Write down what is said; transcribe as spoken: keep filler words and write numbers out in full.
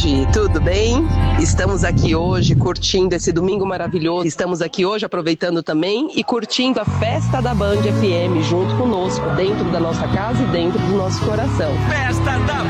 gente, tudo bem? Estamos aqui hoje curtindo esse domingo maravilhoso. Estamos aqui hoje aproveitando também e curtindo a festa da Band F M junto conosco, dentro da nossa casa e dentro do nosso coração. Festa da